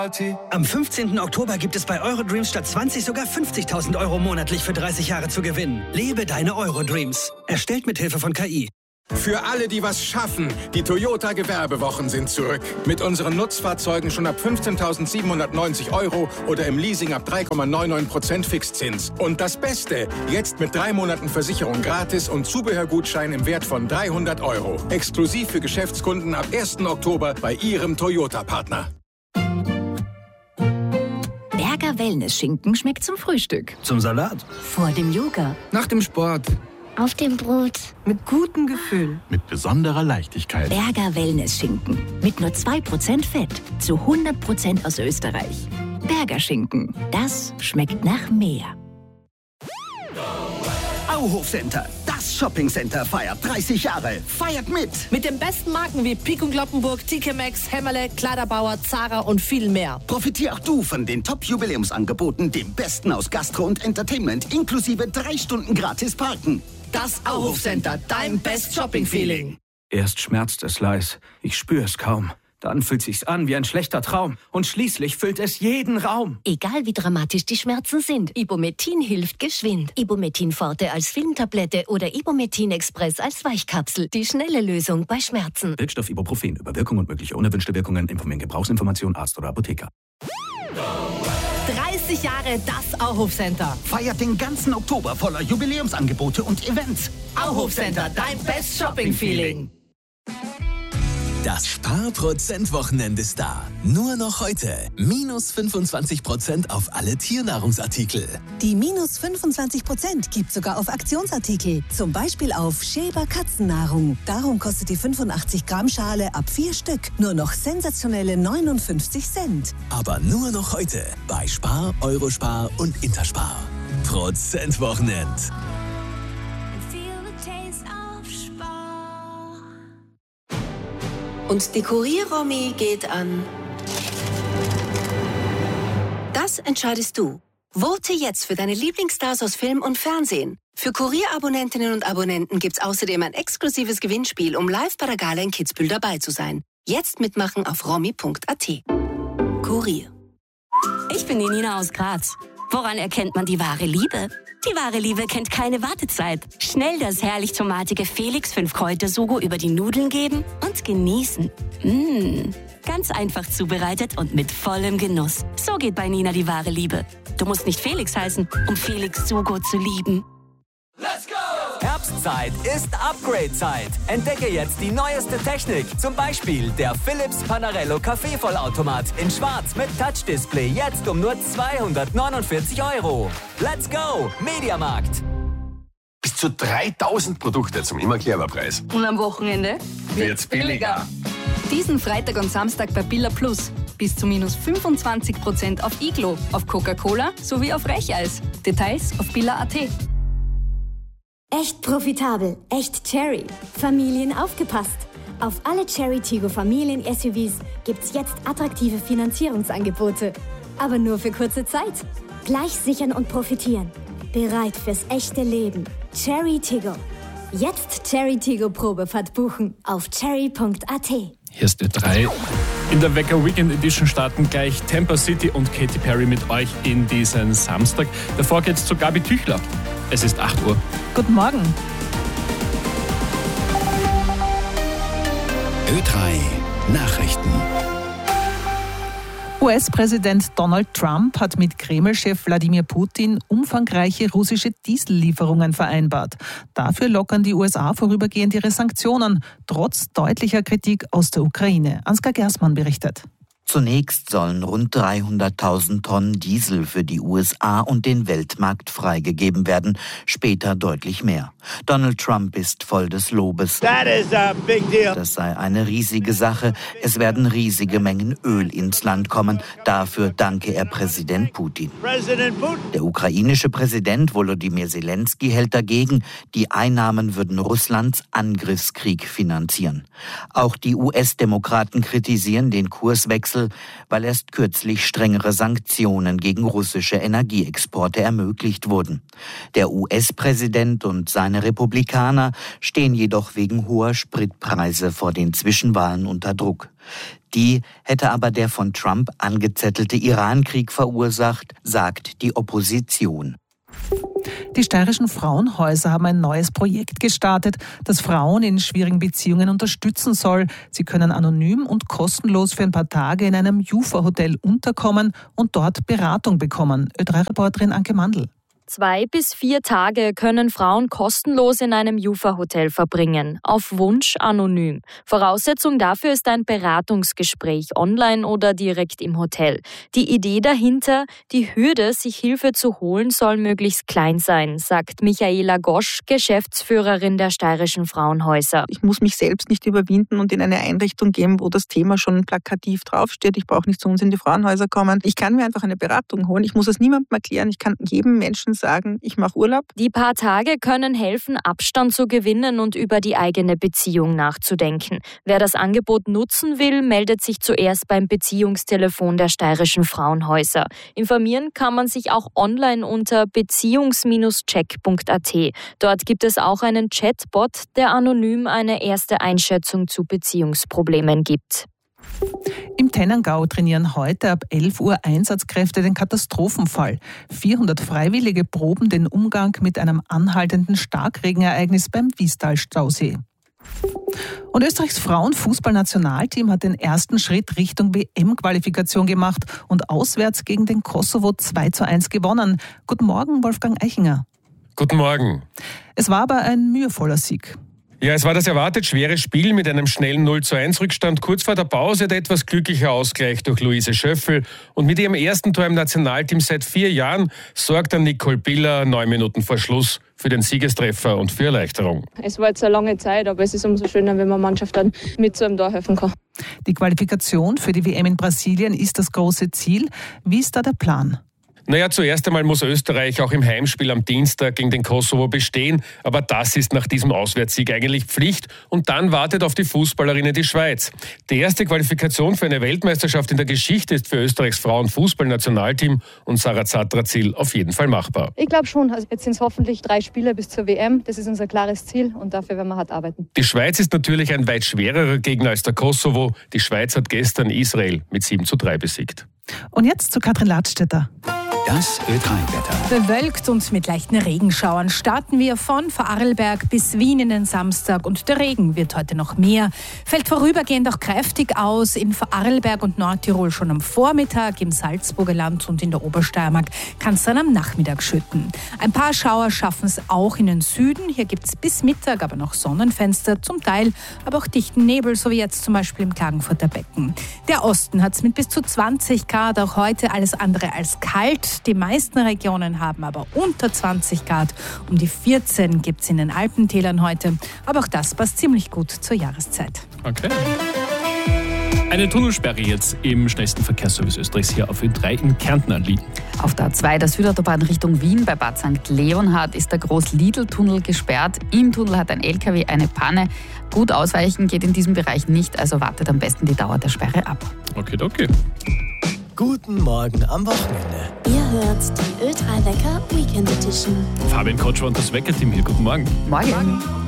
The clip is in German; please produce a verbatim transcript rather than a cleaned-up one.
Am fünfzehnten Oktober gibt es bei Eurodreams statt zwanzig sogar fünfzigtausend Euro monatlich für dreißig Jahre zu gewinnen. Lebe deine Eurodreams. Erstellt mit Hilfe von K I. Für alle, die was schaffen, die Toyota Gewerbewochen sind zurück. Mit unseren Nutzfahrzeugen schon ab fünfzehntausendsiebenhundertneunzig Euro oder im Leasing ab drei Komma neunundneunzig Prozent Fixzins. Und das Beste, jetzt mit drei Monaten Versicherung gratis und Zubehörgutschein im Wert von dreihundert Euro. Exklusiv für Geschäftskunden ab ersten Oktober bei Ihrem Toyota-Partner. Berger Wellness-Schinken schmeckt zum Frühstück. Zum Salat. Vor dem Yoga. Nach dem Sport. Auf dem Brot. Mit gutem Gefühl. Mit besonderer Leichtigkeit. Berger Wellness-Schinken. Mit nur zwei Prozent Fett. Zu hundert Prozent aus Österreich. Berger Schinken. Das schmeckt nach mehr. Auhof Center. Das Shoppingcenter feiert dreißig Jahre. Feiert mit. Mit den besten Marken wie Pik und Kloppenburg, T K Maxx, Hämmerle, Kleiderbauer, Zara und viel mehr. Profitier auch du von den Top-Jubiläumsangeboten, dem Besten aus Gastro und Entertainment, inklusive drei Stunden gratis Parken. Das Auhof Center, dein Best Shopping Feeling. Erst schmerzt es leis, ich spüre es kaum. Dann fühlt sich's an wie ein schlechter Traum. Und schließlich füllt es jeden Raum. Egal wie dramatisch die Schmerzen sind, Ibumetin hilft geschwind. Ibumetin Forte als Filmtablette oder Ibumetin Express als Weichkapsel. Die schnelle Lösung bei Schmerzen. Wirkstoff Ibuprofen. Über Wirkung und mögliche unerwünschte Wirkungen informieren Gebrauchsinformation Arzt oder Apotheker. dreißig Jahre das Auhof Center. Feiert den ganzen Oktober voller Jubiläumsangebote und Events. Auhof Center, dein Best Shopping Feeling. Das Spar-Prozent-Wochenende ist da. Nur noch heute. Minus fünfundzwanzig Prozent auf alle Tiernahrungsartikel. Die minus fünfundzwanzig Prozent gibt sogar auf Aktionsartikel. Zum Beispiel auf Schäber Katzennahrung. Darum kostet die fünfundachtzig Gramm Schale ab vier Stück nur noch sensationelle neunundfünfzig Cent. Aber nur noch heute bei Spar, Eurospar und Interspar. Prozent-Wochenend. Und die Kurier-Romy geht an. Das entscheidest du. Vote jetzt für deine Lieblingsstars aus Film und Fernsehen. Für Kurier-Abonnentinnen und Abonnenten gibt's außerdem ein exklusives Gewinnspiel, um live bei der Gala in Kitzbühel dabei zu sein. Jetzt mitmachen auf romy punkt a t. Kurier. Ich bin die Nina aus Graz. Woran erkennt man die wahre Liebe? Die wahre Liebe kennt keine Wartezeit. Schnell das herrlich tomatige Felix fünf Kräuter Sugo über die Nudeln geben und genießen. Mmh, ganz einfach zubereitet und mit vollem Genuss. So geht bei Nina die wahre Liebe. Du musst nicht Felix heißen, um Felix Sugo zu lieben. Let's go! Herbstzeit ist Upgrade-Zeit. Entdecke jetzt die neueste Technik. Zum Beispiel der Philips Panarello Kaffeevollautomat in Schwarz mit Touch-Display. Jetzt um nur zweihundertneunundvierzig Euro. Let's go! Mediamarkt. Bis zu dreitausend Produkte zum immer Preis. Und am Wochenende wird's billiger. Diesen Freitag und Samstag bei Billa Plus. Bis zu minus fünfundzwanzig Prozent auf Iglo, auf Coca-Cola sowie auf Recheis. Details auf billa punkt a t. Echt profitabel, echt Cherry. Familien aufgepasst. Auf alle Cherry Tiggo Familien-S U Vs gibt's jetzt attraktive Finanzierungsangebote. Aber nur für kurze Zeit. Gleich sichern und profitieren. Bereit fürs echte Leben. Cherry Tiggo. Jetzt Cherry Tiggo Probefahrt buchen auf cherry punkt a t. Hier ist die drei. In der Wecker Weekend Edition starten gleich Tampa City und Katy Perry mit euch in diesen Samstag. Davor geht's zu Gabi Tüchler. Es ist acht Uhr. Guten Morgen. Ö drei Nachrichten. U S-Präsident Donald Trump hat mit Kreml-Chef Wladimir Putin umfangreiche russische Diesellieferungen vereinbart. Dafür lockern die U S A vorübergehend ihre Sanktionen, trotz deutlicher Kritik aus der Ukraine. Ansgar Gersmann berichtet. Zunächst sollen rund dreihunderttausend Tonnen Diesel für die U S A und den Weltmarkt freigegeben werden, später deutlich mehr. Donald Trump ist voll des Lobes. That is a big deal. Das sei eine riesige Sache. Es werden riesige Mengen Öl ins Land kommen. Dafür danke er Präsident Putin. President Putin. Der ukrainische Präsident Volodymyr Zelensky hält dagegen, die Einnahmen würden Russlands Angriffskrieg finanzieren. Auch die U S-Demokraten kritisieren den Kurswechsel Brüssel, weil erst kürzlich strengere Sanktionen gegen russische Energieexporte ermöglicht wurden. Der U S-Präsident und seine Republikaner stehen jedoch wegen hoher Spritpreise vor den Zwischenwahlen unter Druck. Die hätte aber der von Trump angezettelte Irankrieg verursacht, sagt die Opposition. Die steirischen Frauenhäuser haben ein neues Projekt gestartet, das Frauen in schwierigen Beziehungen unterstützen soll. Sie können anonym und kostenlos für ein paar Tage in einem Jufa-Hotel unterkommen und dort Beratung bekommen. Ö drei Reporterin Anke Mandl. Zwei bis vier Tage können Frauen kostenlos in einem Jufa-Hotel verbringen, auf Wunsch anonym. Voraussetzung dafür ist ein Beratungsgespräch, online oder direkt im Hotel. Die Idee dahinter, die Hürde, sich Hilfe zu holen, soll möglichst klein sein, sagt Michaela Gosch, Geschäftsführerin der steirischen Frauenhäuser. Ich muss mich selbst nicht überwinden und in eine Einrichtung gehen, wo das Thema schon plakativ draufsteht. Ich brauche nicht zu uns in die Frauenhäuser kommen. Ich kann mir einfach eine Beratung holen. Ich muss es niemandem erklären. Ich kann jedem Menschen sagen, ich mache Urlaub. Die paar Tage können helfen, Abstand zu gewinnen und über die eigene Beziehung nachzudenken. Wer das Angebot nutzen will, meldet sich zuerst beim Beziehungstelefon der steirischen Frauenhäuser. Informieren kann man sich auch online unter beziehungs check punkt a t. Dort gibt es auch einen Chatbot, der anonym eine erste Einschätzung zu Beziehungsproblemen gibt. Im Tennengau trainieren heute ab elf Uhr Einsatzkräfte den Katastrophenfall. vierhundert Freiwillige proben den Umgang mit einem anhaltenden Starkregenereignis beim Wiestal-Stausee. Und Österreichs Frauenfußballnationalteam hat den ersten Schritt Richtung W M-Qualifikation gemacht und auswärts gegen den Kosovo zwei zu eins gewonnen. Guten Morgen, Wolfgang Eichinger. Guten Morgen. Es war aber ein mühevoller Sieg. Ja, es war das erwartet schwere Spiel mit einem schnellen null zu eins Rückstand. Kurz vor der Pause der etwas glückliche Ausgleich durch Luise Schöffel. Und mit ihrem ersten Tor im Nationalteam seit vier Jahren sorgt dann Nicole Biller neun Minuten vor Schluss für den Siegestreffer und für Erleichterung. Es war jetzt eine lange Zeit, aber es ist umso schöner, wenn man Mannschaft dann mit zu einem Tor helfen kann. Die Qualifikation für die W M in Brasilien ist das große Ziel. Wie ist da der Plan? Naja, zuerst einmal muss Österreich auch im Heimspiel am Dienstag gegen den Kosovo bestehen. Aber das ist nach diesem Auswärtssieg eigentlich Pflicht. Und dann wartet auf die Fußballerinnen die Schweiz. Die erste Qualifikation für eine Weltmeisterschaft in der Geschichte ist für Österreichs Frauenfußballnationalteam und Sarah Zatrazil auf jeden Fall machbar. Ich glaube schon. Also jetzt sind es hoffentlich drei Spiele bis zur W M. Das ist unser klares Ziel und dafür werden wir hart arbeiten. Die Schweiz ist natürlich ein weit schwererer Gegner als der Kosovo. Die Schweiz hat gestern Israel mit sieben zu drei besiegt. Und jetzt zu Katrin Ladstätter. Das Ö drei Wetter. Bewölkt und mit leichten Regenschauern starten wir von Vorarlberg bis Wien in den Samstag und der Regen wird heute noch mehr. Fällt vorübergehend auch kräftig aus, in Vorarlberg und Nordtirol schon am Vormittag, im Salzburger Land und in der Obersteiermark kann es dann am Nachmittag schütten. Ein paar Schauer schaffen es auch in den Süden, hier gibt es bis Mittag aber noch Sonnenfenster, zum Teil aber auch dichten Nebel, so wie jetzt zum Beispiel im Klagenfurter Becken. Der Osten hat es mit bis zu zwanzig Grad, auch heute alles andere als kalt. Die meisten Regionen haben aber unter zwanzig Grad. Um die vierzehn gibt es in den Alpentälern heute. Aber auch das passt ziemlich gut zur Jahreszeit. Okay. Eine Tunnelsperre jetzt im schnellsten Verkehrsservice Österreichs hier auf Ö drei in Kärnten anliegen. Auf der A zwei der Südautobahn Richtung Wien bei Bad Sankt Leonhard ist der Groß-Lidl-Tunnel gesperrt. Im Tunnel hat ein L K W eine Panne. Gut ausweichen geht in diesem Bereich nicht, also wartet am besten die Dauer der Sperre ab. Okay, okay. Guten Morgen am Wochenende. Ihr hört die Ö drei Wecker Weekend Edition. Fabian Kotschwer und das Weckerteam hier. Guten Morgen. Morgen. Morgen.